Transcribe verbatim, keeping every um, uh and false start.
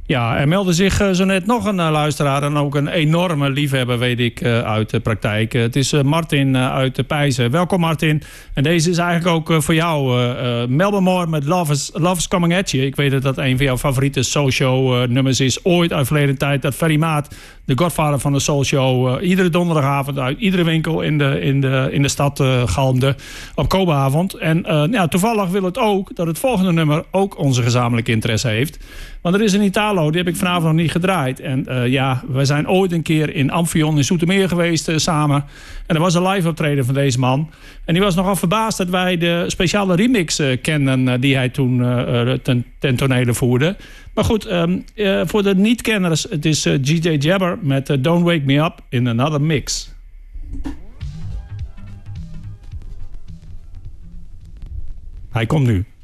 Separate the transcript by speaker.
Speaker 1: Ja, er meldde zich uh, zo net nog een uh, luisteraar en ook een enorme liefhebber, weet ik, uh, uit de praktijk. Uh, het is uh, Martin uh, uit de Pijzen. Welkom Martin. En deze is eigenlijk ook uh, voor jou. Uh, uh, Melba Moore met Love is, Love is Coming At You. Ik weet dat dat een van jouw favoriete Soul Show uh, nummers is. Ooit uit verleden tijd dat Ferry Maat, de godvader van de Soul Show, uh, iedere donderdagavond uit iedere winkel in de, in de, in de stad uh, galmde op Kobenavond. En uh, nou ja, toevallig wil het ook dat het volgende nummer ook onze gezamenlijke interesse heeft. Want er is een Italo, die heb ik vanavond nog niet gedraaid. En uh, ja, we zijn ooit een keer in Amphion in Zoetermeer geweest uh, samen. En er was een live optreden van deze man. En die was nogal verbaasd dat wij de speciale remix uh, kenden uh, die hij toen uh, ten, ten tonele voerde. Maar goed, um, uh, voor de niet-kenners, het is uh, G J Jabber met uh, Don't Wake Me Up in Another Mix. Hij komt nu.